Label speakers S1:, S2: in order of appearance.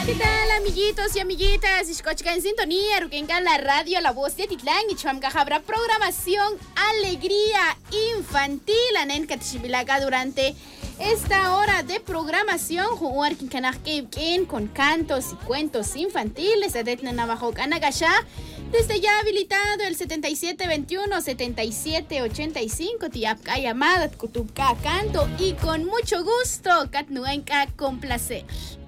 S1: ¿Qué tal, amiguitos y amiguitas? Escucha en sintonía, Ruquenca, la radio, la voz de Titlán y Chuamca habrá programación Alegría Infantil, Anen Catishibilaga durante esta hora de programación, jugar con cantos y cuentos infantiles, Adetna Navajo Canagasha. Desde ya habilitado el 7721-7785, Tiapka llamada, Kutupka canto y con mucho gusto, Katnuenka con placer.